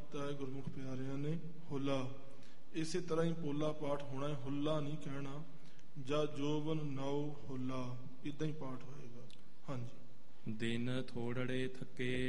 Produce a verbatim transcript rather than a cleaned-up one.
ਕੀਤਾ ਹੈ ਗੁਰਮੁਖ ਪਿਆਰਿਆਂ ਨੇ, ਹੁਲਾ। ਇਸੇ ਤਰ੍ਹਾਂ ਹੀ ਪੋਲਾ ਪਾਠ ਹੋਣਾ ਹੈ, ਹੁੱਲਾ ਨਹੀਂ ਕਹਿਣਾ। ਜਾਂ ਜੋਬਨ ਨੌ ਹੁੱਲਾ, ਇਦਾਂ ਹੀ ਪਾਠ ਹੋਏਗਾ। ਹਾਂਜੀ। ਦਿਨ ਥੋੜੜੇ ਥੱਕੇ